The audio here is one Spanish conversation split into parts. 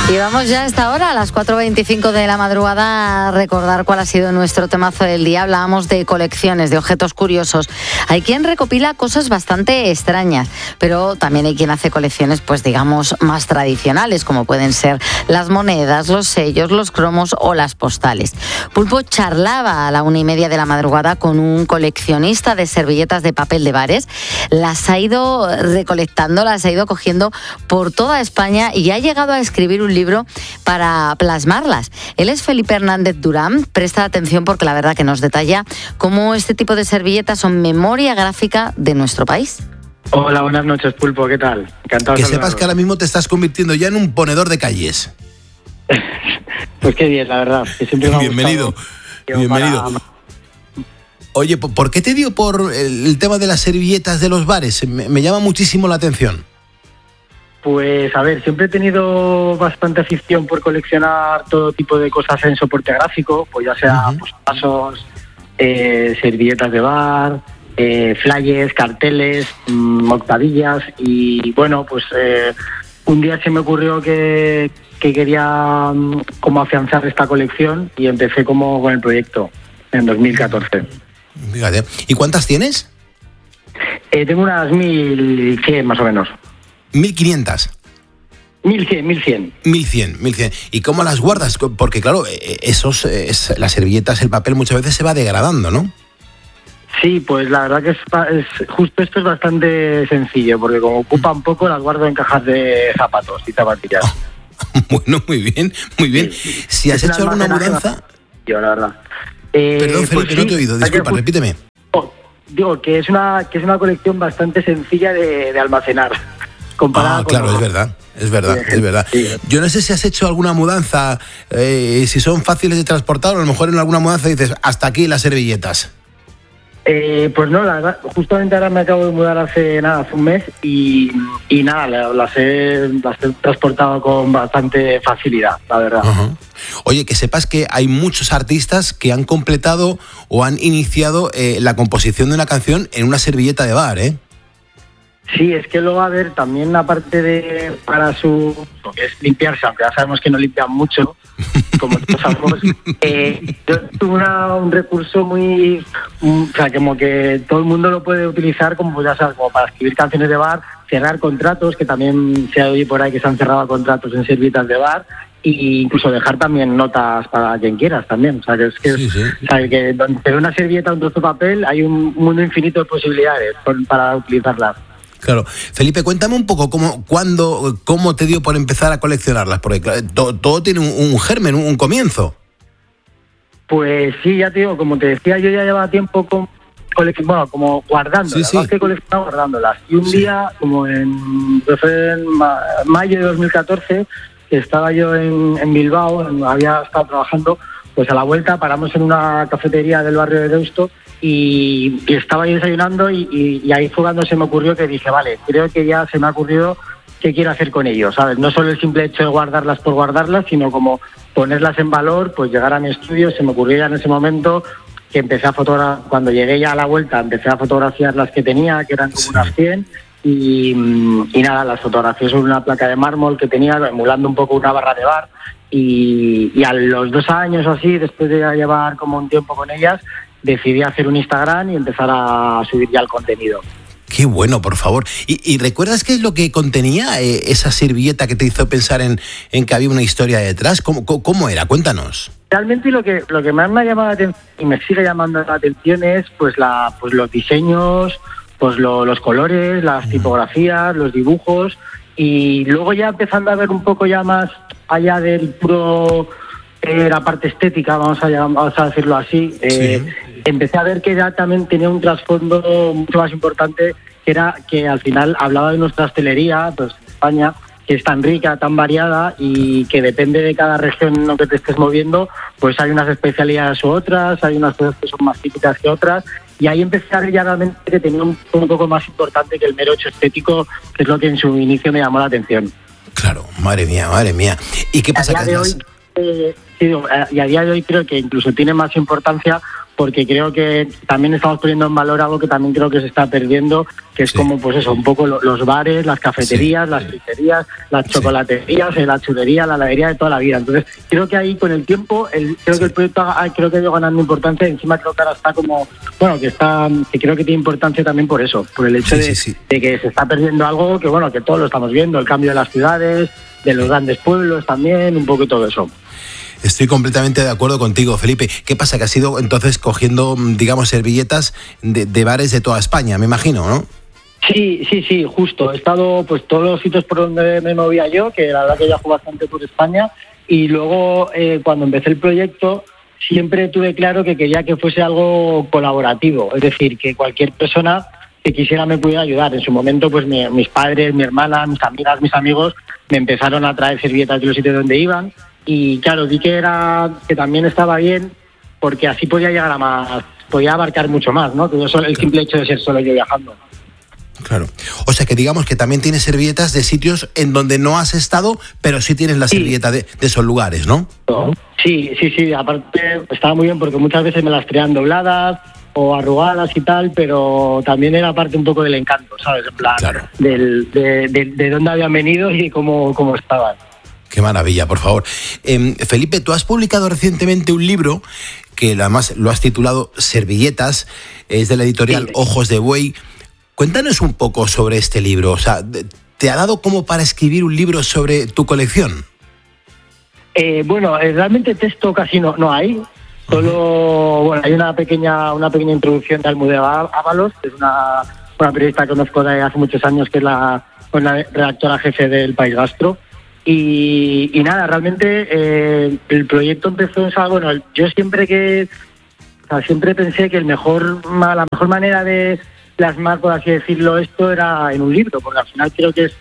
Y vamos ya a esta hora, a las 4:25 de la madrugada, a recordar cuál ha sido nuestro temazo del día. Hablábamos de colecciones, de objetos curiosos. Hay quien recopila cosas bastante extrañas, pero también hay quien hace colecciones, pues digamos, más tradicionales, como pueden ser las monedas, los sellos, los cromos o las postales. Pulpo charlaba a la 1:30 de la madrugada con un coleccionista de servilletas de papel de bares. Las ha ido recolectando, las ha ido cogiendo por toda España y ha llegado a escribir un libro para plasmarlas. Él es Felipe Hernández Durán. Presta atención porque la verdad que nos detalla cómo este tipo de servilletas son memoria gráfica de nuestro país. Hola, buenas noches, Pulpo, ¿qué tal? Encantado que de sepas que ahora mismo te estás convirtiendo ya en un ponedor de calles. Pues qué bien, la verdad. Que siempre me ha Bienvenido. Oye, ¿por qué te dio por el tema de las servilletas de los bares? Me llama muchísimo la atención. Pues a ver, siempre he tenido bastante afición por coleccionar todo tipo de cosas en soporte gráfico, pues ya sea pues, vasos, servilletas de bar, flyers, carteles, octavillas y bueno, pues un día se me ocurrió que quería como afianzar esta colección y empecé como con el proyecto en 2014. Fíjate. ¿Y cuántas tienes? Tengo unas 1.100 más o menos. 1.500. 1.100. ¿Y cómo las guardas? Porque claro, las servilletas, el papel muchas veces se va degradando, ¿no? Sí, pues la verdad que es justo esto es bastante sencillo, porque como ocupan poco las guardo en cajas de zapatos y zapatillas. Bueno, muy bien. Sí. Si has hecho alguna mudanza... Yo, la verdad. Perdón, Felipe, pues no te he oído, disculpa, repíteme. Digo que es una colección bastante sencilla de almacenar. Claro, es verdad. Sí. Yo no sé si has hecho alguna mudanza, si son fáciles de transportar o a lo mejor en alguna mudanza dices, hasta aquí las servilletas. Pues no, la verdad, justamente ahora me acabo de mudar hace un mes y nada, las he transportado con bastante facilidad, la verdad. Uh-huh. Oye, que sepas que hay muchos artistas que han completado o han iniciado la composición de una canción en una servilleta de bar, ¿eh? Sí, es que luego, a ver, también aparte de para su... lo que es limpiarse, aunque ya sabemos que no limpian mucho, como todos sabemos, yo tuve un recurso muy... o sea, como que todo el mundo lo puede utilizar como, pues ya sabes, como para escribir canciones de bar, cerrar contratos, que también se ha oído por ahí que se han cerrado contratos en servilletas de bar, e incluso dejar también notas para quien quieras también. O sea, que es que, sí. O sea, que donde una servilleta, un trozo de papel, hay un mundo infinito de posibilidades para utilizarlas. Claro. Felipe, cuéntame un poco cómo te dio por empezar a coleccionarlas, porque todo tiene un germen, un comienzo. Pues sí, ya te digo, como te decía, yo ya llevaba tiempo como guardándolas, Sí. más que coleccionando, guardándolas. Y un día, como en mayo de 2014, estaba yo en Bilbao, había estado trabajando, pues a la vuelta paramos en una cafetería del barrio de Deusto y estaba yo desayunando y ahí fue cuando se me ocurrió que dije, vale, creo que ya se me ha ocurrido qué quiero hacer con ellos, ¿sabes? No solo el simple hecho de guardarlas por guardarlas, sino como ponerlas en valor, pues llegar a mi estudio, se me ocurrió ya en ese momento que empecé a fotografiar, cuando llegué ya a la vuelta, empecé a fotografiar las que tenía, que eran como unas 100, y nada, las fotografié sobre una placa de mármol que tenía, emulando un poco una barra de bar, y a los 2 años o así, después de llevar como un tiempo con ellas, decidí hacer un Instagram y empezar a subir ya el contenido. Qué bueno, por favor. ¿Y recuerdas qué es lo que contenía esa servilleta que te hizo pensar en que había una historia detrás? ¿Cómo era? Cuéntanos. Realmente lo que más me ha llamado la atención y me sigue llamando la atención es pues los diseños, pues los colores, las tipografías, los dibujos, y luego ya empezando a ver un poco ya más allá del puro la parte estética, vamos a decirlo así. Empecé a ver que ya también tenía un trasfondo mucho más importante, que era que al final hablaba de nuestra hostelería, pues España, que es tan rica, tan variada y que depende de cada región en lo que te estés moviendo, pues hay unas especialidades u otras, hay unas cosas que son más típicas que otras, y ahí empecé a ver ya realmente que tenía un poco más importante que el mero hecho estético, que es lo que en su inicio me llamó la atención. Claro, madre mía. ¿Y qué pasa? Y a día de hoy creo que incluso tiene más importancia porque creo que también estamos poniendo en valor algo que también creo que se está perdiendo, que es como, pues eso, un poco los bares, las cafeterías, las pizzerías, las chocolaterías, la chulería, la heladería de toda la vida. Entonces, creo que ahí con el tiempo, creo que el proyecto creo que ha ido ganando importancia, y encima creo que ahora está como, bueno, que creo que tiene importancia también por eso, por el hecho de que se está perdiendo algo que, bueno, que todos lo estamos viendo, el cambio de las ciudades, de los grandes pueblos también, un poco todo eso. Estoy completamente de acuerdo contigo, Felipe. ¿Qué pasa? Que has ido entonces cogiendo, digamos, servilletas de bares de toda España, me imagino, ¿no? Sí, justo. He estado pues todos los sitios por donde me movía yo, que la verdad que viajo bastante por España, y luego cuando empecé el proyecto siempre tuve claro que quería que fuese algo colaborativo, es decir, que cualquier persona que quisiera me pudiera ayudar. En su momento, pues mis padres, mi hermana, mis amigas, mis amigos me empezaron a traer servilletas de los sitios donde iban. Y claro, vi que también estaba bien, porque así podía llegar a más, podía abarcar mucho más, ¿no? Que el simple hecho de ser solo yo viajando. Claro. O sea que digamos que también tienes servilletas de sitios en donde no has estado, pero sí tienes la servilleta de esos lugares, ¿no? Sí. Aparte estaba muy bien porque muchas veces me las traían dobladas o arrugadas y tal, pero también era parte un poco del encanto, ¿sabes? En plan, de dónde habían venido y cómo estaban. Qué maravilla, por favor. Felipe, tú has publicado recientemente un libro que además lo has titulado Servilletas, es de la editorial Ojos de Buey. Cuéntanos un poco sobre este libro. O sea, ¿te ha dado como para escribir un libro sobre tu colección? Bueno, realmente texto casi no hay. Solo, bueno, hay una pequeña introducción de Almudena Ábalos, que es una periodista que conozco de hace muchos años, que es la redactora jefe del País Gastro. Y nada, realmente el proyecto empezó, yo siempre pensé que la mejor manera de plasmar, por así decirlo, esto era en un libro, porque al final creo que es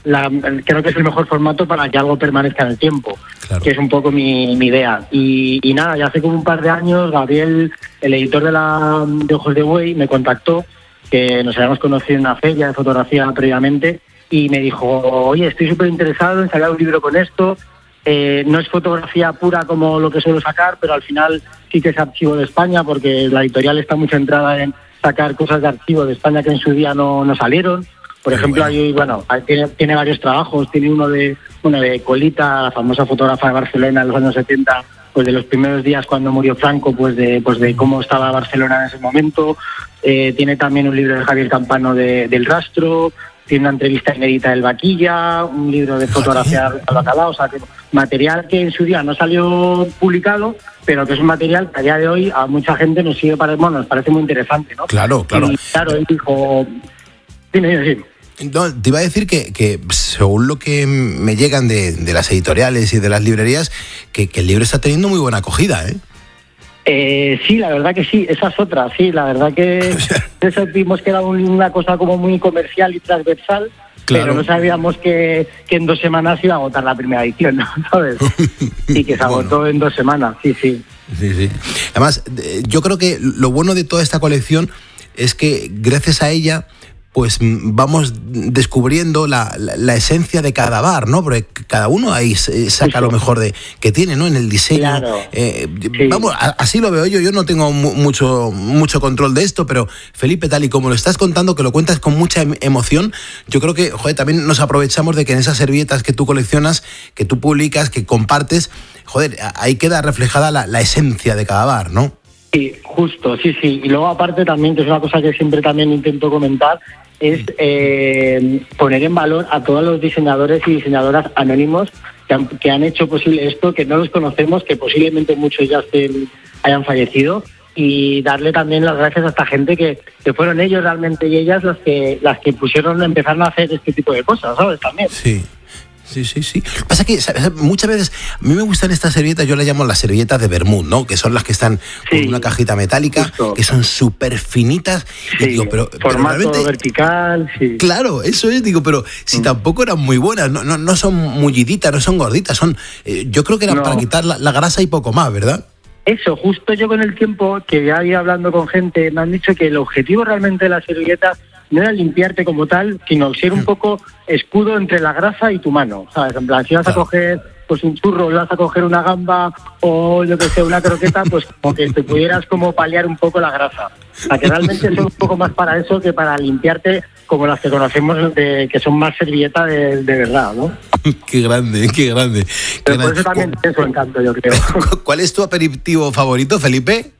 el mejor formato para que algo permanezca en el tiempo, que es un poco mi idea. Y nada, ya hace como un par de años Gabriel, el editor de Ojos de Buey, me contactó, que nos habíamos conocido en una feria de fotografía previamente, y me dijo, oye, estoy súper interesado en sacar un libro con esto. No es fotografía pura como lo que suelo sacar, pero al final sí que es archivo de España, porque la editorial está muy centrada en sacar cosas de archivo de España que en su día no salieron. Por ejemplo, tiene varios trabajos. Tiene uno de Colita, la famosa fotógrafa de Barcelona en los años 70, pues de los primeros días cuando murió Franco, pues de cómo estaba Barcelona en ese momento. Tiene también un libro de Javier Campano del Rastro. Tiene una entrevista inédita del Vaquilla, un libro de fotografía de Bacalao, o sea, que material que en su día no salió publicado, pero que es un material que a día de hoy a mucha gente nos parece muy interesante, ¿no? Claro. Y claro, él dijo... Dime. No, te iba a decir que según lo que me llegan de las editoriales y de las librerías, que el libro está teniendo muy buena acogida, ¿eh? Sí, la verdad que sí, esa es otra, sí, la verdad que eso vimos que era una cosa como muy comercial y transversal, pero no sabíamos que en 2 semanas iba a agotar la primera edición, ¿no? ¿Sabes? Y que se agotó en 2 semanas, sí. Sí. Además, yo creo que lo bueno de toda esta colección es que gracias a ella pues vamos descubriendo la esencia de cada bar, ¿no? Porque cada uno ahí saca lo mejor que tiene, ¿no? En el diseño. Claro. Vamos, así lo veo yo no tengo mucho control de esto, pero Felipe, tal y como lo estás contando, que lo cuentas con mucha emoción, yo creo que, también nos aprovechamos de que en esas servilletas que tú coleccionas, que tú publicas, que compartes, ahí queda reflejada la esencia de cada bar, ¿no? Sí, justo, sí. Y luego aparte también, que es una cosa que siempre también intento comentar, es poner en valor a todos los diseñadores y diseñadoras anónimos que han hecho posible esto, que no los conocemos, que posiblemente muchos ya hayan fallecido, y darle también las gracias a esta gente que fueron ellos realmente y ellas las que empezaron a hacer este tipo de cosas, ¿sabes? También. Sí. Pasa que, ¿sabes? Muchas veces a mí me gustan estas servilletas, yo las llamo las servilletas de Bermud, ¿no? Que son las que están con una cajita metálica, justo, que son súper finitas. Sí, y digo, pero formato realmente, vertical, sí. Claro, eso es, digo, pero si tampoco eran muy buenas, no son mulliditas, no son gorditas, yo creo que eran para quitar la grasa y poco más, ¿verdad? Eso, justo yo con el tiempo que ya iba hablando con gente, me han dicho que el objetivo realmente de la servilleta no era limpiarte como tal, sino ser un poco escudo entre la grasa y tu mano, ¿sabes? En plan, si vas a coger pues un churro, ibas a coger una gamba o yo que sé, una croqueta, pues como que te pudieras como paliar un poco la grasa. O sea, que realmente son un poco más para eso que para limpiarte como las que conocemos, que son más servilleta de verdad, ¿no? Qué grande, qué grande. Pero por eso también tiene su encanto, yo creo. ¿Cuál es tu aperitivo favorito, Felipe?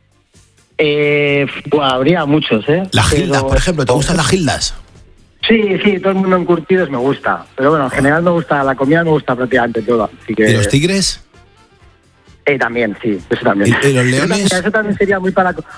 Pues habría muchos, ¿eh? Las gildas, por ejemplo. ¿Te gustan las gildas? Sí, todo el mundo en curtidos me gusta. Pero bueno, en general me gusta, la comida me gusta prácticamente toda. Así que... ¿Y los tigres? También, sí, eso también. ¿Y los leones? Eso también sería muy para